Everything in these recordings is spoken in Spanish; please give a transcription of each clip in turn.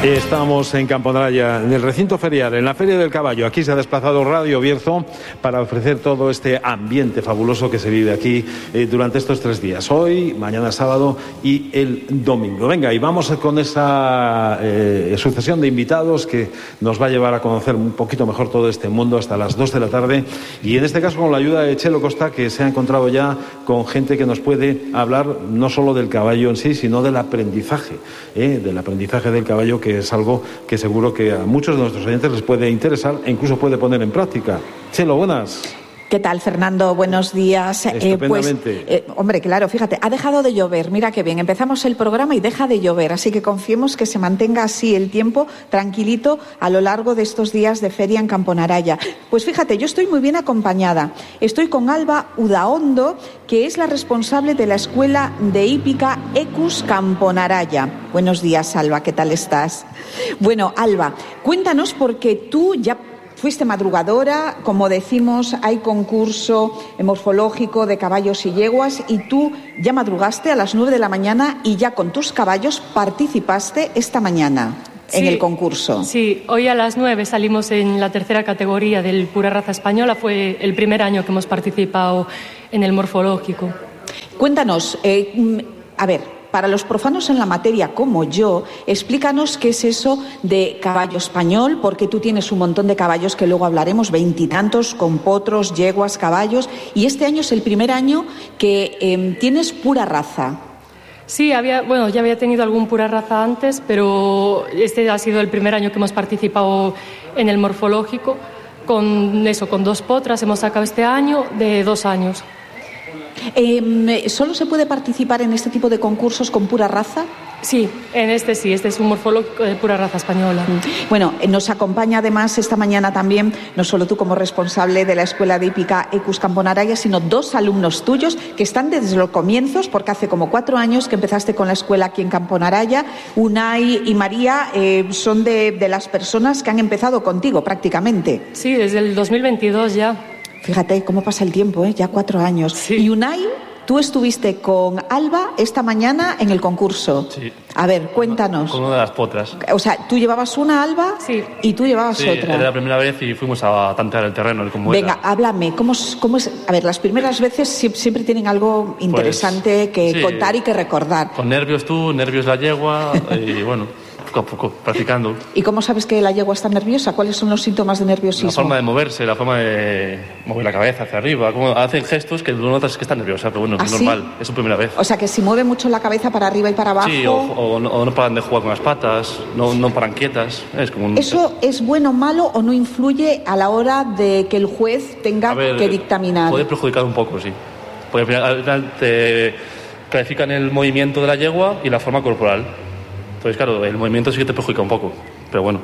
Estamos en Camponaraya, en el recinto ferial, en la Feria del Caballo. Aquí se ha desplazado Radio Bierzo para ofrecer todo este ambiente fabuloso que se vive aquí durante estos 3 días. Hoy, mañana sábado y el domingo. Venga, y vamos con esa sucesión de invitados que nos va a llevar a conocer un poquito mejor todo este mundo hasta las 2 de la tarde. Y en este caso con la ayuda de Chelo Costa, que se ha encontrado ya con gente que nos puede hablar no solo del caballo en sí, sino del aprendizaje del caballo, que es algo que seguro que a muchos de nuestros oyentes les puede interesar e incluso puede poner en práctica. Chelo, buenas. ¿Qué tal, Fernando? Buenos días. Estupendamente. Hombre, claro, fíjate, ha dejado de llover. Mira qué bien, empezamos el programa y deja de llover, así que confiemos que se mantenga así el tiempo tranquilito a lo largo de estos días de feria en Camponaraya. Pues fíjate, yo estoy muy bien acompañada. Estoy con Alba Udaondo, que es la responsable de la Escuela de Hípica Ecus Camponaraya. Buenos días, Alba, ¿qué tal estás? Bueno, Alba, cuéntanos, porque tú ya fuiste madrugadora, como decimos, hay concurso morfológico de caballos y yeguas y tú ya madrugaste a las 9 de la mañana y ya con tus caballos participaste esta mañana en el concurso. Sí, hoy a las 9 salimos en la tercera categoría del Pura Raza Española. Fue el primer año que hemos participado en el morfológico. Cuéntanos, a ver, para los profanos en la materia como yo, explícanos qué es eso de caballo español, porque tú tienes un montón de caballos que luego hablaremos, 20 y tantos, con potros, yeguas, caballos, y este año es el primer año que tienes pura raza. Sí, ya había tenido algún pura raza antes, pero este ha sido el primer año que hemos participado en el morfológico. Con 2 potras hemos sacado este año de 2 años. ¿Solo se puede participar en este tipo de concursos con pura raza? Sí, este es un morfológico de pura raza española. Bueno, nos acompaña además esta mañana también, no solo tú como responsable de la Escuela de Hípica Ecus Camponaraya, sino 2 alumnos tuyos que están desde los comienzos, porque hace como 4 años que empezaste con la escuela aquí en Camponaraya. Unai y María son de las personas que han empezado contigo prácticamente. Sí, desde el 2022 ya. Fíjate cómo pasa el tiempo, ya 4 años. Sí. Y Unai, tú estuviste con Alba esta mañana en el concurso. Sí. A ver, cuéntanos. Con una de las potras. O sea, tú llevabas una, Alba, sí, y tú llevabas otra. Era la primera vez y fuimos a tantear el terreno. Venga, háblame, ¿cómo es? A ver, las primeras veces siempre tienen algo interesante que contar y que recordar. Con nervios tú, nervios la yegua y bueno, poco a poco, practicando. ¿Y cómo sabes que la yegua está nerviosa? ¿Cuáles son los síntomas de nerviosismo? La forma de moverse, la forma de mover la cabeza hacia arriba, como hacen gestos que tú notas que está nerviosa, pero bueno, es normal, es su primera vez. O sea, que si mueve mucho la cabeza para arriba y para abajo... Sí, o no paran de jugar con las patas, no paran quietas. Es como ¿Eso es bueno o malo o no influye a la hora de que el juez tenga que dictaminar? Puede perjudicar un poco, sí. Porque al final te clasifican el movimiento de la yegua y la forma corporal. Entonces, claro, el movimiento sí que te perjudica un poco, pero bueno.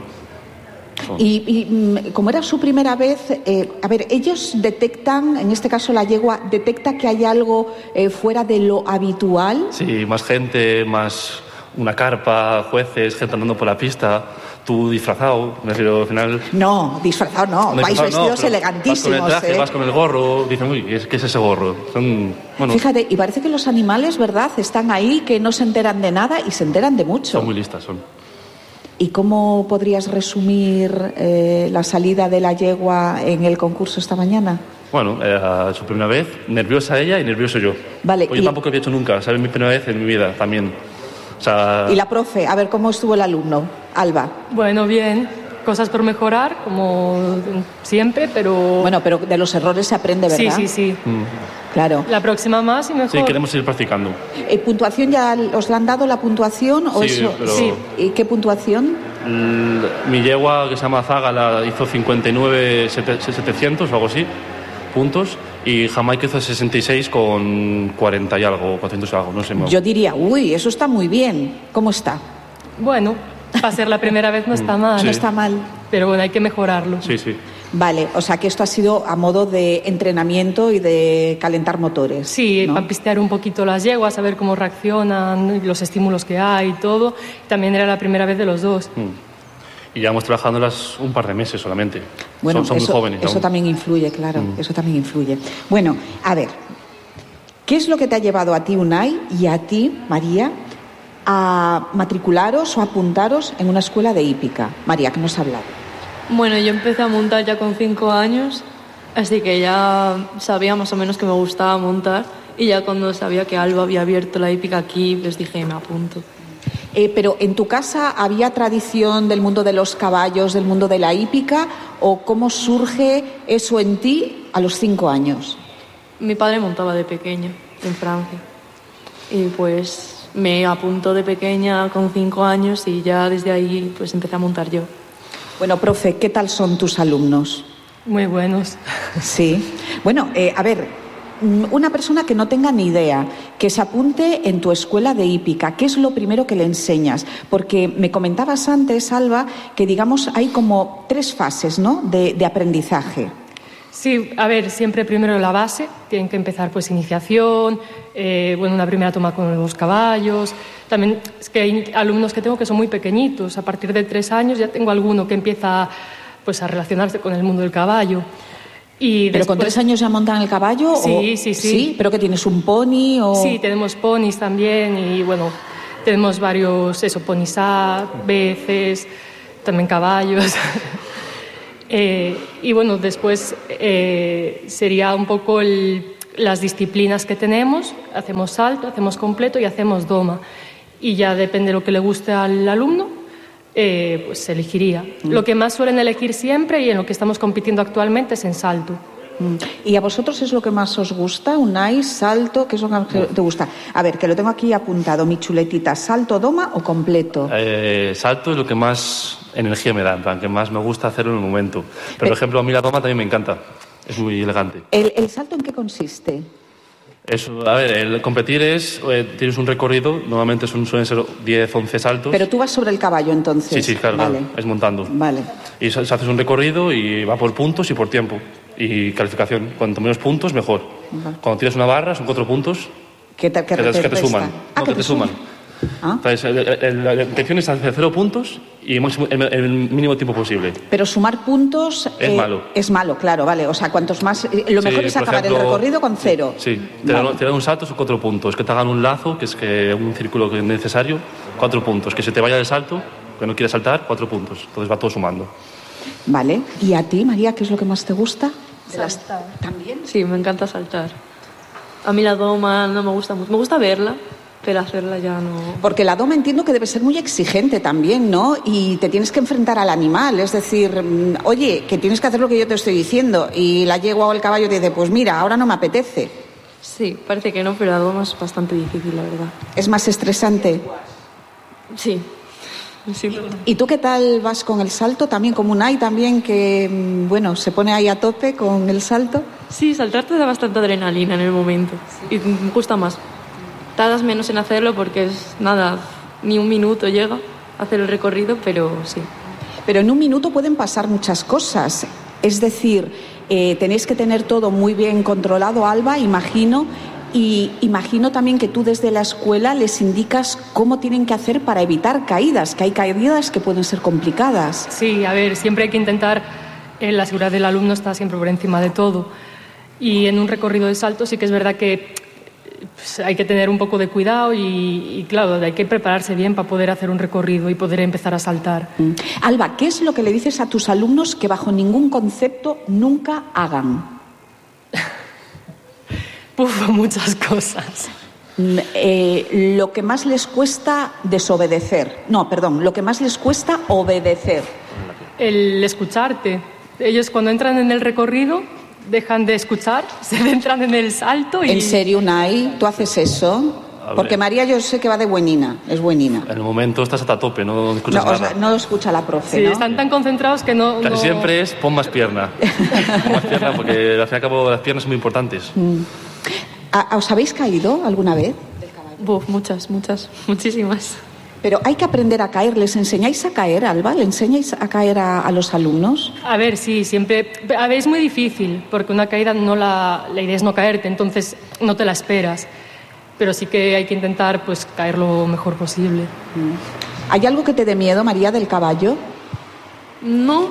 Y como era su primera vez, a ver, ellos detectan, en este caso la yegua, ¿detecta que hay algo fuera de lo habitual? Sí, más gente, más una carpa, jueces, gente andando por la pista, tú disfrazado, me refiero al final... No, disfrazado no, vais vestidos elegantísimos. Vas con el traje, vas con el gorro, dicen, uy, ¿qué es ese gorro? Fíjate, y parece que los animales, ¿verdad?, están ahí, que no se enteran de nada y se enteran de mucho. Son muy listas, son. ¿Y cómo podrías resumir la salida de la yegua en el concurso esta mañana? Bueno, era su primera vez, nerviosa ella y nervioso yo. Vale. Pues yo tampoco había hecho nunca, ¿sabes? Mi primera vez en mi vida también. O sea... Y la profe, a ver, ¿cómo estuvo el alumno? Alba. Bueno, bien. Cosas por mejorar, como siempre, pero... Bueno, pero de los errores se aprende, ¿verdad? Sí. Claro. La próxima más y mejor. Sí, queremos ir practicando. ¿Puntuación ya os la han dado, la puntuación? ¿O sí, eso? Pero... Sí. ¿Y qué puntuación? Mi yegua, que se llama Zaga, la hizo 59.700 o algo así, puntos. Y Jamaica hizo 66 con 40 y algo, 400 y algo, no sé. Yo diría, uy, eso está muy bien. ¿Cómo está? Bueno, para ser la primera vez no está mal. Sí. No está mal. Pero bueno, hay que mejorarlo. Sí. Vale, o sea que esto ha sido a modo de entrenamiento y de calentar motores. Sí, ¿no? para pistear un poquito las yeguas, a ver cómo reaccionan, los estímulos que hay y todo. También era la primera vez de los dos. Y llevamos trabajándolas un par de meses solamente. Bueno, son muy jóvenes. Eso también influye, claro, eso también influye. Bueno, a ver, ¿qué es lo que te ha llevado a ti, Unai, y a ti, María, a matricularos o apuntaros en una escuela de hípica? María, ¿qué nos ha hablado? Bueno, yo empecé a montar ya con 5 años, así que ya sabía más o menos que me gustaba montar, y ya cuando sabía que Alba había abierto la hípica aquí, pues dije, me apunto. Pero ¿en tu casa había tradición del mundo de los caballos, del mundo de la hípica, o cómo surge eso en ti a los 5 años? Mi padre montaba de pequeña en Francia y pues me apuntó de pequeña con 5 años y ya desde ahí pues empecé a montar yo. Bueno, profe, ¿qué tal son tus alumnos? Muy buenos. Sí. Bueno, a ver, una persona que no tenga ni idea, que se apunte en tu escuela de hípica, ¿qué es lo primero que le enseñas? Porque me comentabas antes, Alba, que digamos hay como 3 fases, ¿no?, de aprendizaje. Sí, a ver, siempre primero la base, tienen que empezar pues iniciación, una primera toma con los caballos. También es que hay alumnos que tengo que son muy pequeñitos, a partir de 3 años ya tengo alguno que empieza pues a relacionarse con el mundo del caballo. Y ¿Pero con 3 años ya montan el caballo? Sí, sí. ¿Sí? ¿Pero que tienes un pony? O... Sí, tenemos ponis también y bueno, tenemos varios, ponis A, veces, también caballos. Y bueno, después sería un poco las disciplinas que tenemos. Hacemos salto, hacemos completo y hacemos doma. Y ya depende de lo que le guste al alumno, pues se elegiría. Lo que más suelen elegir siempre y en lo que estamos compitiendo actualmente es en salto. ¿Y a vosotros es lo que más os gusta? ¿Unai, salto? ¿Qué es lo que más te gusta? A ver, que lo tengo aquí apuntado, mi chuletita. ¿Salto, doma o completo? Salto es lo que más energía me da, en plan, que más me gusta hacerlo en el momento. Pero, por ejemplo, a mí la doma también me encanta. Es muy elegante. ¿El salto en qué consiste? Eso, a ver, el competir es, tienes un recorrido, normalmente suelen ser 10, 11 saltos. Pero tú vas sobre el caballo, entonces. Sí, claro, vale. Es montando. Vale. Y se haces un recorrido y va por puntos y por tiempo. Y calificación, cuanto menos puntos, mejor. Cuando tienes una barra, son 4 puntos que te suman. Que te suman. Entonces, la intención es hacer 0 puntos y el mínimo tiempo posible. Pero sumar puntos es malo. Es malo, claro, vale. O sea, cuantos más... lo mejor es acabar el recorrido con 0. Sí, te dan un salto, son 4 puntos. Que te hagan un lazo, que es un círculo que es necesario, 4 puntos. Que se te vaya el salto, que no quieres saltar, 4 puntos. Entonces va todo sumando. Vale. ¿Y a ti, María, qué es lo que más te gusta? Saltar. ¿También? Sí, me encanta saltar. A mí la doma no me gusta mucho. Me gusta verla, pero hacerla ya no. Porque la doma entiendo que debe ser muy exigente también, ¿no? Y te tienes que enfrentar al animal, es decir, oye, que tienes que hacer lo que yo te estoy diciendo, y la yegua o el caballo te dice, pues mira, ahora no me apetece. Sí, parece que no, pero la doma es bastante difícil, la verdad. ¿Es más estresante? Sí. ¿Y tú qué tal vas con el salto? También como Unai, también que, se pone ahí a tope con el salto. Sí, saltar te da bastante adrenalina en el momento y me gusta más. Tardas menos en hacerlo porque es nada, ni un minuto llega a hacer el recorrido, pero sí. Pero en un minuto pueden pasar muchas cosas. Es decir, tenéis que tener todo muy bien controlado, Alba, imagino. Y imagino también que tú desde la escuela les indicas cómo tienen que hacer para evitar caídas, que hay caídas que pueden ser complicadas. Sí, a ver, siempre hay que intentar, la seguridad del alumno está siempre por encima de todo. Y en un recorrido de salto sí que es verdad que hay que tener un poco de cuidado y claro, hay que prepararse bien para poder hacer un recorrido y poder empezar a saltar. Alba, ¿qué es lo que le dices a tus alumnos que bajo ningún concepto nunca hagan? Muchas cosas. Lo que más les cuesta lo que más les cuesta obedecer. El escucharte. Ellos cuando entran en el recorrido dejan de escuchar, se centran en el salto y... ¿En serio, Unai? ¿Tú haces eso? Porque María yo sé que va de buenina, es buenina. En el momento estás hasta tope, no escuchas nada. O sea, no escucha la profe, sí, ¿no? están tan concentrados que no... Casi siempre es pon más pierna. Pon más pierna porque al fin y al cabo las piernas son muy importantes. ¿Os habéis caído alguna vez? Muchas, muchísimas. Pero hay que aprender a caer. ¿Les enseñáis a caer, Alba? ¿Le enseñáis a caer a los alumnos? A ver, sí, siempre... A ver, es muy difícil, porque una caída la idea es no caerte, entonces no te la esperas. Pero sí que hay que intentar pues caer lo mejor posible. ¿Hay algo que te dé miedo, María, del caballo? No,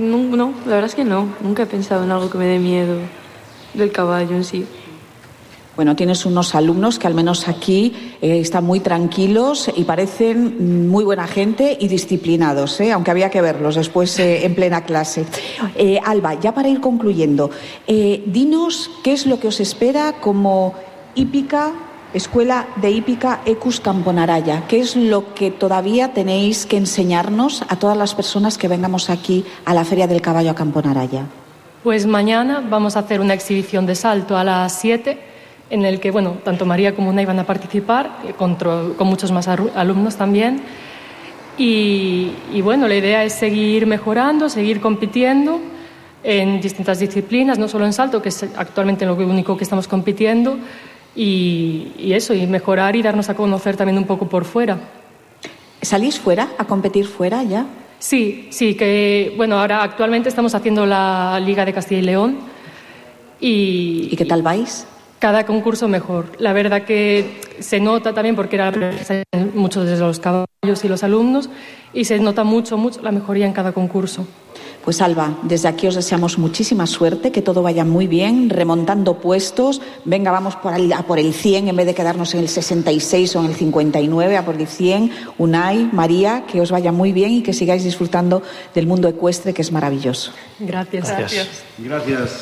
la verdad es que no. Nunca he pensado en algo que me dé miedo del caballo en sí. Bueno, tienes unos alumnos que al menos aquí están muy tranquilos y parecen muy buena gente y disciplinados, aunque había que verlos después en plena clase. Alba, ya para ir concluyendo, dinos qué es lo que os espera como hípica, Escuela de Hípica Ecus Camponaraya. ¿Qué es lo que todavía tenéis que enseñarnos a todas las personas que vengamos aquí a la Feria del Caballo a Camponaraya? Pues mañana vamos a hacer una exhibición de salto a las 7, en el que, bueno, tanto María como Unai van a participar, con muchos más alumnos también. Y bueno, la idea es seguir mejorando, seguir compitiendo en distintas disciplinas, no solo en salto, que es actualmente lo único que estamos compitiendo, y eso, y mejorar y darnos a conocer también un poco por fuera. ¿Salís fuera, a competir fuera ya? Sí, que, bueno, ahora actualmente estamos haciendo la Liga de Castilla y León. ¿Y qué tal vais? Cada concurso mejor. La verdad que se nota también, porque era muchos de los caballos y los alumnos, y se nota mucho la mejoría en cada concurso. Pues Alba, desde aquí os deseamos muchísima suerte, que todo vaya muy bien, remontando puestos. Venga, vamos a por el 100 en vez de quedarnos en el 66 o en el 59, a por el 100. Unai, María, que os vaya muy bien y que sigáis disfrutando del mundo ecuestre, que es maravilloso. Gracias. Gracias.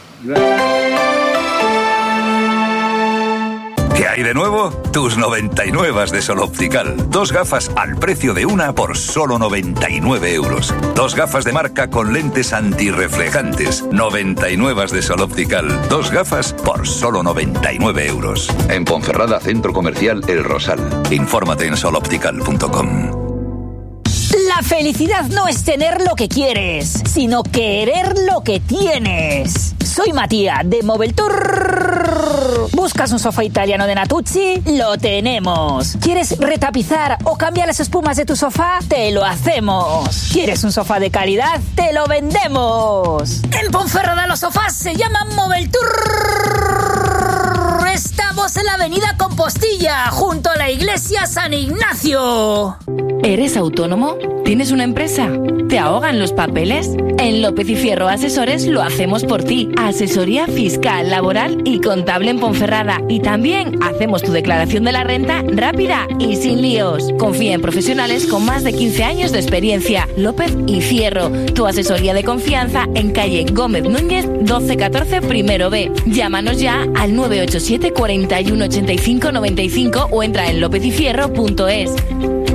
¿Qué hay de nuevo? Tus 99 de Sol Optical. 2 gafas al precio de una por solo 99 euros. 2 gafas de marca con lentes antirreflejantes. 99 de Sol Optical. 2 gafas por solo 99 euros. En Ponferrada, Centro Comercial El Rosal. Infórmate en soloptical.com. La felicidad no es tener lo que quieres, sino querer lo que tienes. Soy Matías de Moveltour. ¿Buscas un sofá italiano de Natuzzi? Lo tenemos. ¿Quieres retapizar o cambiar las espumas de tu sofá? Te lo hacemos. ¿Quieres un sofá de calidad? ¡Te lo vendemos! En Ponferrada los sofás se llaman Moveltour. Estamos en la avenida Compostilla, junto a la iglesia San Ignacio. ¿Eres autónomo? ¿Tienes una empresa? ¿Te ahogan los papeles? En López y Fierro Asesores lo hacemos por ti. Asesoría fiscal, laboral y contable en Ponferrada. Y también hacemos tu declaración de la renta rápida y sin líos. Confía en profesionales con más de 15 años de experiencia. López y Fierro, tu asesoría de confianza en calle Gómez Núñez 1214 primero B. Llámanos ya al 987 41 85 95 o entra en lopezifierro.es.